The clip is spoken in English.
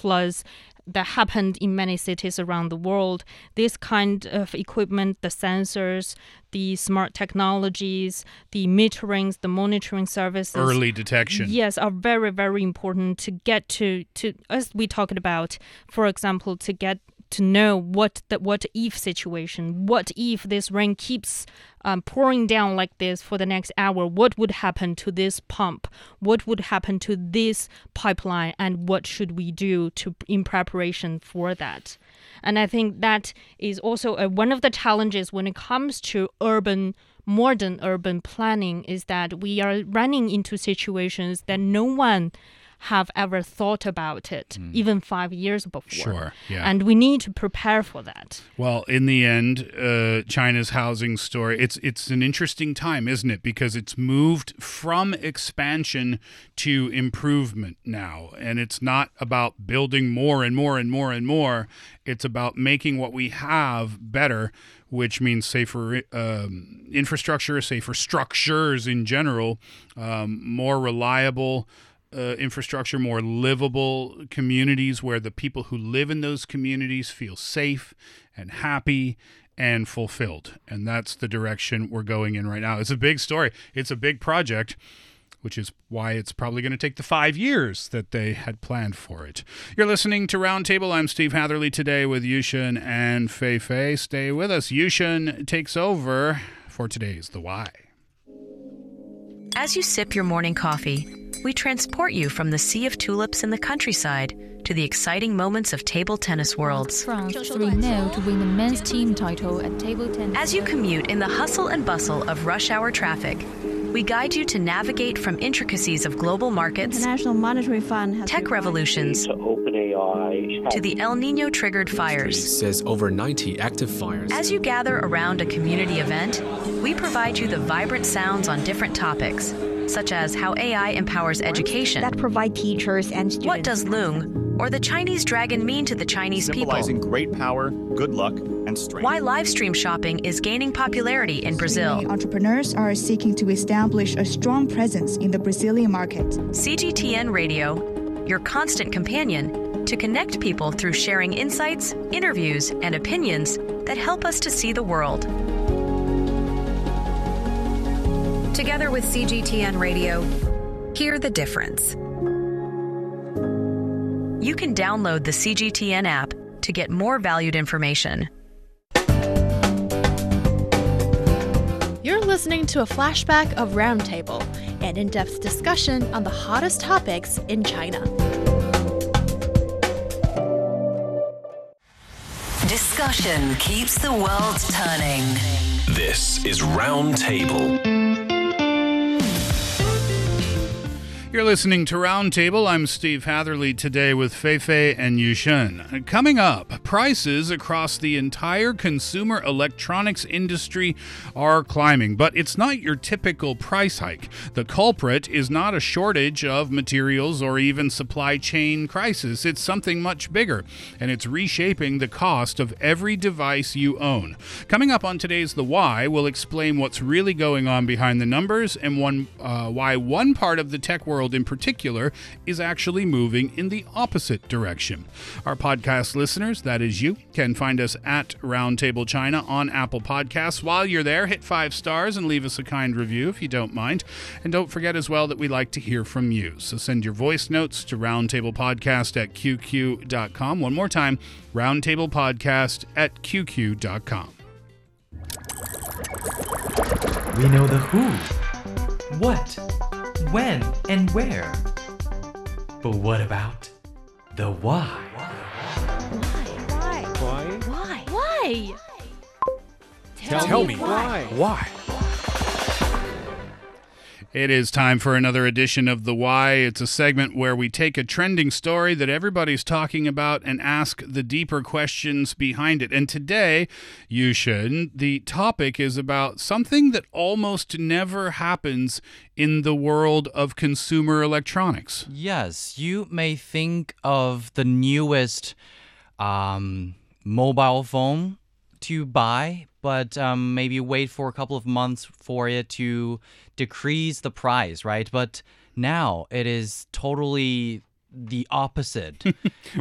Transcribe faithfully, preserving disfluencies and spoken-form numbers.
floods that happened in many cities around the world. This kind of equipment, the sensors, the smart technologies, the meterings, the monitoring services. Early detection. Yes, are very, very important to get to, to as we talked about, for example, to get to know what the what if situation, what if this rain keeps um, pouring down like this for the next hour, what would happen to this pump, what would happen to this pipeline, and what should we do to in preparation for that. And I think that is also a, one of the challenges when it comes to urban modern urban planning, is that we are running into situations that no one have ever thought about it, mm. even five years before. Sure, yeah. And we need to prepare for that. Well, in the end, uh, China's housing story, it's it's an interesting time, isn't it? Because it's moved from expansion to improvement now. And it's not about building more and more and more and more. It's about making what we have better, which means safer um, infrastructure, safer structures in general, um, more reliable Uh, infrastructure, more livable communities where the people who live in those communities feel safe and happy and fulfilled. And that's the direction we're going in right now. It's a big story. It's a big project, which is why it's probably going to take the five years that they had planned for it. You're listening to Roundtable. I'm Steve Hatherley today with Yushun and Fei Fei. Stay with us. Yushun takes over for today's The Why. As you sip your morning coffee, we transport you from the sea of tulips in the countryside to the exciting moments of table tennis worlds. France three nil to win the men's team title at table tennis. As you commute in the hustle and bustle of rush hour traffic, we guide you to navigate from intricacies of global markets, International Monetary Fund has tech revolutions, to OpenAI, to the El Nino-triggered fires. Says over ninety active fires. As you gather around a community event, we provide you the vibrant sounds on different topics, such as how A I empowers education. That provide teachers and students. What does Loong or the Chinese dragon mean to the Chinese people? Symbolizing great power, good luck, and strength. Why live stream shopping is gaining popularity in Brazil. Entrepreneurs are seeking to establish a strong presence in the Brazilian market. C G T N Radio, your constant companion to connect people through sharing insights, interviews, and opinions that help us to see the world. Together with C G T N Radio, hear the difference. You can download the C G T N app to get more valued information. You're listening to a flashback of Roundtable, an in-depth discussion on the hottest topics in China. Discussion keeps the world turning. This is Roundtable. You're listening to Roundtable. I'm Steve Hatherley today with Fei Fei and Yushun. Coming up, prices across the entire consumer electronics industry are climbing, but it's not your typical price hike. The culprit is not a shortage of materials or even supply chain crisis. It's something much bigger, and it's reshaping the cost of every device you own. Coming up on today's The Why, we'll explain what's really going on behind the numbers and one uh, why one part of the tech world in particular is actually moving in the opposite direction. Our podcast listeners, that is you, can find us at Roundtable China on Apple Podcasts. While you're there, hit five stars and leave us a kind review if you don't mind. And don't forget as well that we like to hear from you. So send your voice notes to roundtablepodcast at q q dot com. One more time, roundtablepodcast at q q dot com. We know the who, what, when, and where. But what about the why? Why? Why? Why? Why? Tell, Tell me me why. Why? It is time for another edition of The Why. It's a segment where we take a trending story that everybody's talking about and ask the deeper questions behind it. And today, Yushun, the topic is about something that almost never happens in the world of consumer electronics. Yes, you may think of the newest um, mobile phone to buy, but um, maybe wait for a couple of months for it to decrease the price, right? But now it is totally the opposite.